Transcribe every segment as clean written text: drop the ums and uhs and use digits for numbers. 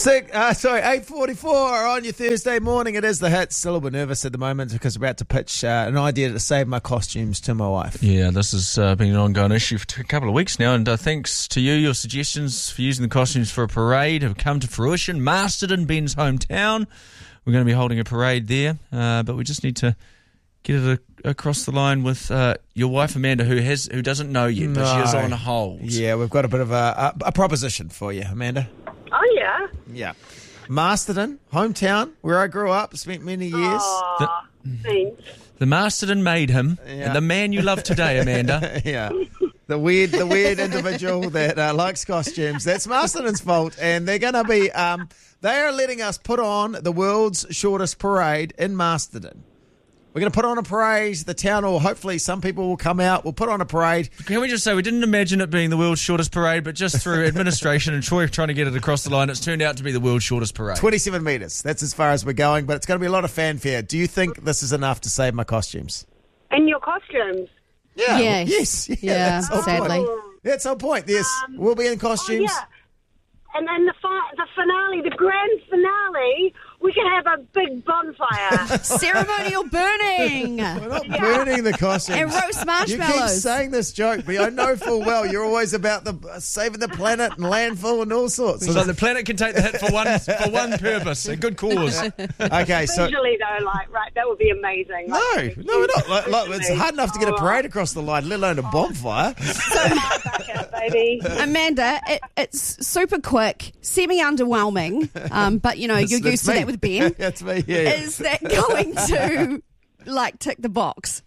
8:44 on your Thursday morning. It is the hits. Still a little bit nervous at the moment because we're about to pitch an idea to save my costumes to my wife. Yeah, this has been an ongoing issue for a couple of weeks now, and thanks to you, your suggestions for using the costumes for a parade have come to fruition. Masterton, Ben's hometown. We're going to be holding a parade there, but we just need to get it across the line with your wife Amanda, who doesn't know yet, but she is on hold. Yeah, we've got a bit of a proposition for you, Amanda. Oh, yeah? Yeah. Masterton, hometown, where I grew up, spent many years. Thanks. The Masterton made him, and the man you love today, Amanda. Yeah. The weird individual that likes costumes. That's Masterton's fault, and they're going to be... they are letting us put on the world's shortest parade in Masterton. We're going to put on a parade. The town, or hopefully some people will come out. We'll put on a parade. Can we just say we didn't imagine it being the world's shortest parade, but just through administration and Troy trying to get it across the line, it's turned out to be the world's shortest parade. 27 metres. That's as far as we're going, but it's going to be a lot of fanfare. Do you think this is enough to save my costumes? And your costumes? Yeah. Yes. Yes. Yeah, sadly. That's the whole point. Yes, we'll be in costumes. Oh, yeah. And then the finale, the grand finale, we can have a big bonfire. Ceremonial burning. We're not burning the costumes. And roast marshmallows. You keep saying this joke, but I know full well you're always about saving the planet and landfill and all sorts. So the planet can take the hit for one purpose, a good cause. Okay, so... Visually, though, that would be amazing. No, we're not. It's hard enough to get a parade across the line, let alone a bonfire. Baby. Amanda, it's super quick, semi-underwhelming, but, you're used to that with Ben. That's me, yeah. Is that going to, tick the box?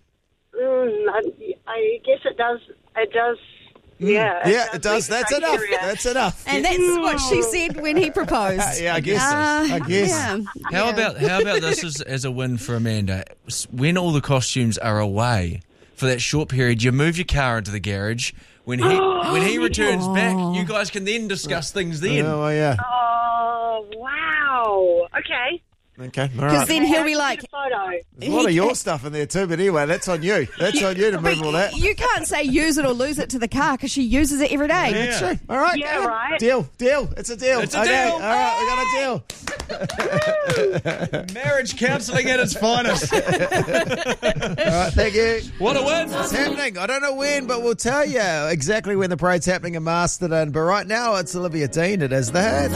I guess it does. It does. Yeah. It does. That's enough. That's enough. And that's what she said when he proposed. Yeah, I guess. I guess. Yeah. How about this as a win for Amanda? When all the costumes are away for that short period, you move your car into the garage. When he returns back, you guys can then discuss things then. Oh, yeah. Oh, wow. Okay. Okay, all Because right. then he'll be like... There's a lot of your stuff in there too, but anyway, that's on you. That's on you to move all that. You can't say use it or lose it to the car because she uses it every day. That's true. All right. Yeah, right. Deal. It's a deal. It's a deal. All right, we got a deal. Marriage counselling at its finest. All right, thank you. What a win. It's happening. I don't know when, but we'll tell you exactly when the parade's happening in Masterton. But right now, it's Olivia Dean. It is the hit.